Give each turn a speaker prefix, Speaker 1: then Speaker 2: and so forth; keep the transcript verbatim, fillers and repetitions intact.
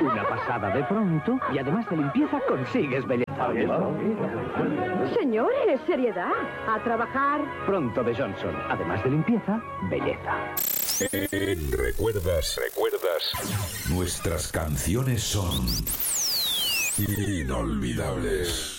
Speaker 1: Una pasada de pronto y además de limpieza consigues belleza.
Speaker 2: Señores, seriedad. A trabajar.
Speaker 1: Pronto de Johnson. Además de limpieza, belleza.
Speaker 3: En Recuerdas, Recuerdas, nuestras canciones son inolvidables.